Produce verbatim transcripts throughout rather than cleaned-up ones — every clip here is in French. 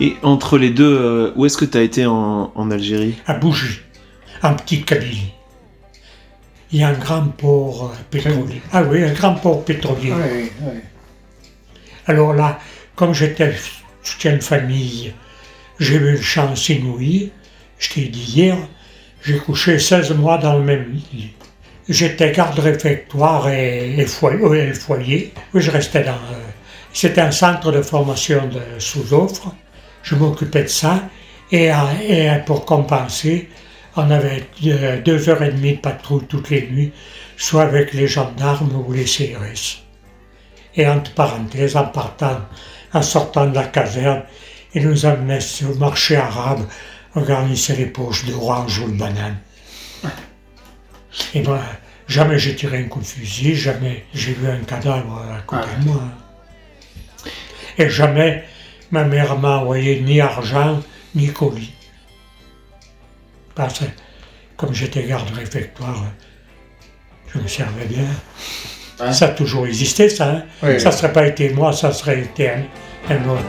Et entre les deux, euh, où est-ce que tu as été en, en Algérie? À Bougie, en petite Kabylie. Il y a un grand port euh, pétrolier. Ah oui, un grand port pétrolier. Oui, oui. Alors là, comme j'étais soutien de famille, j'ai eu une chance inouïe. Je t'ai dit hier, j'ai couché seize mois dans le même lit. J'étais garde réfectoire et, et, foyer, et foyer. Oui, je restais dans... Euh, c'était un centre de formation de sous-offre. Je m'occupais de ça. Et, et pour compenser, on avait deux heures et demie de patrouille toutes les nuits, soit avec les gendarmes ou les C R S. Et entre parenthèses, en partant, en sortant de la caserne, ils nous amenaient sur le marché arabe, on garnissait les poches d'orange ou de banane. Et moi, jamais j'ai tiré un coup de fusil, jamais j'ai vu un cadavre à côté de moi. Et jamais ma mère m'a envoyé ni argent, ni colis. Parce que, comme j'étais garde réfectoire, je me servais bien. Hein? Ça a toujours existé, ça. Hein? Oui, ça ne serait pas été moi, ça serait été un, un autre.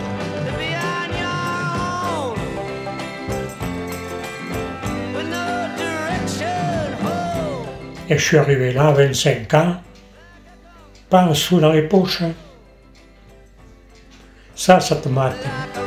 Et je suis arrivé là à vingt-cinq ans, pas un sou dans les poches. Hein. Ça, ça te mate.